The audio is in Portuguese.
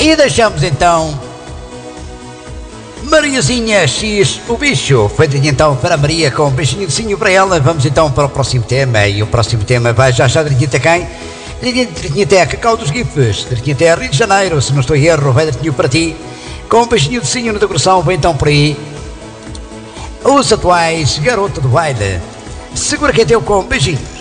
E deixamos então Mariazinha X, o bicho. Foi então para a Maria com um beijinho de sim para ela. Vamos então para o próximo tema. E o próximo tema vai já direitinho até quem? Direitinho até a Cacau dos Gifes, direitinho até a Rio de Janeiro. Se não estou em erro, vai direitinho para ti. Com um beijinho de sim no teu coração. Vem então por aí os atuais Garota do Baile. Segura que é teu com beijinhos.